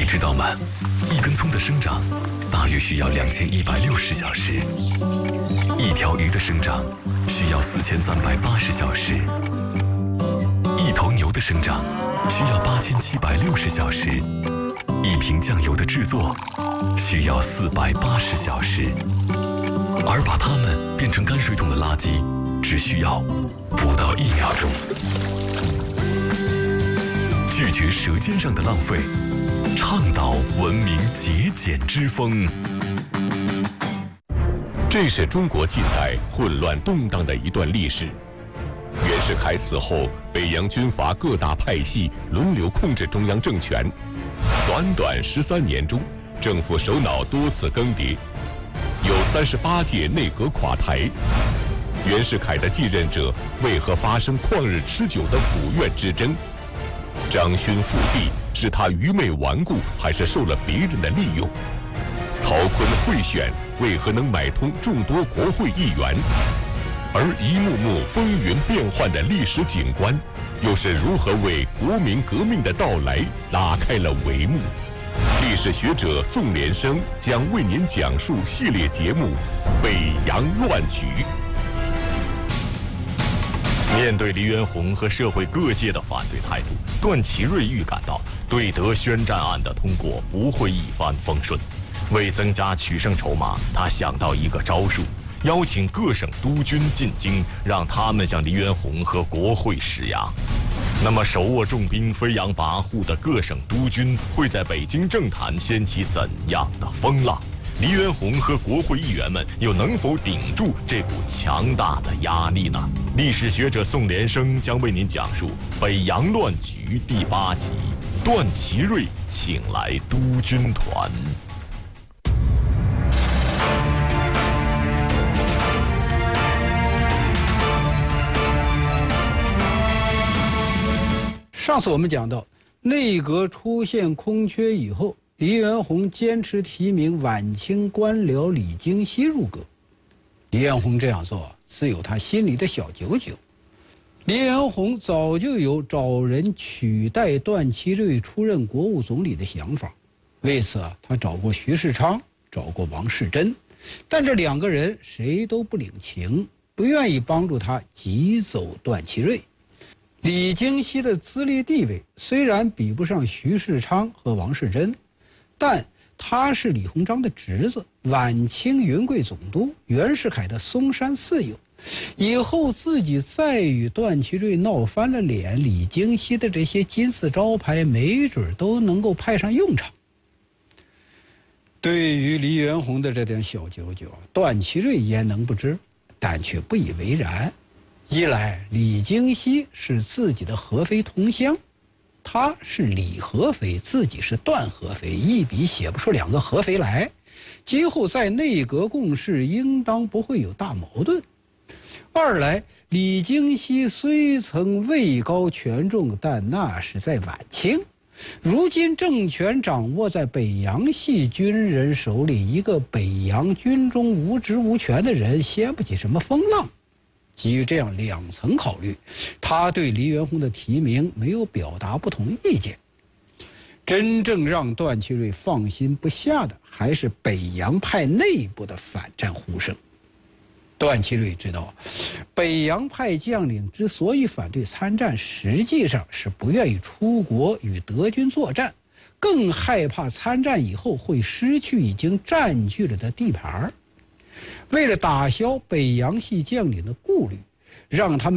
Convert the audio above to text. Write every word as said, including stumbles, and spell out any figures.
知道吗？一根葱的生长大约需要两千一百六十小时，一条鱼的生长需要四千三百八十小时，一头牛的生长需要八千七百六十小时，一瓶酱油的制作需要四百八十小时，而把它们变成泔水桶的垃圾只需要不到一秒钟。拒绝舌尖上的浪费，倡导文明节俭之风。 这是中国近代混乱动荡的一段历史。袁世凯死后，北洋军阀各大派系轮流控制中央政权。短短十三年中，政府首脑多次更迭，有三十八届内阁垮台。袁世凯的继任者为何发生旷日持久的府院之争？张勋复辟是他愚昧顽固，还是受了别人的利用？曹锟贿选为何能买通众多国会议员？而一幕幕风云变幻的历史景观，又是如何为国民革命的到来拉开了帷幕？历史学者宋连生将为您讲述系列节目《北洋乱局》。 面对黎元洪和社会各界的反对态度，段祺瑞预感到对德宣战案的通过不会一帆风顺。为增加取胜筹码，他想到一个招数，邀请各省督军进京，让他们向黎元洪和国会施压。那么手握重兵、飞扬跋扈的各省督军会在北京政坛掀起怎样的风浪？黎元洪和国会议员们又能否顶住这股强大的压力呢？历史学者宋连生将为您讲述《北洋乱局》第八集：段祺瑞请来督军团。 上次我们讲到，内阁出现空缺以后，黎元洪坚持提名晚清官僚李京熙入阁。黎元洪这样做自有他心里的小九九。黎元洪早就有找人取代段祺瑞出任国务总理的想法，为此啊，他找过徐世昌，找过王士珍，但这两个人谁都不领情，不愿意帮助他挤走段祺瑞。李京熙的资历地位虽然比不上徐世昌和王士珍，但他是李鸿章的侄子，晚清云贵总督，袁世凯的松山四友。以后自己再与段祺瑞闹翻了脸，李京熙的这些金字招牌没准都能够派上用场。对于黎元洪的这点小九九，段祺瑞焉能不知，但却不以为然。一来李京熙是自己的合肥同乡，他是李合肥，自己是段合肥，一笔写不出两个合肥来，今后在内阁共事应当不会有大矛盾。二来李京熙虽曾位高权重，但那是在晚清，如今政权掌握在北洋系军人手里，一个北洋军中无职无权的人掀不起什么风浪。基于这样两层考虑，他对黎元洪的提名没有表达不同意见。真正让段祺瑞放心不下的，还是北洋派内部的反战呼声。段祺瑞知道，北洋派将领之所以反对参战，实际上是不愿意出国与德军作战，更害怕参战以后会失去已经占据了的地盘。为了打消北洋系将领的顾虑，让他们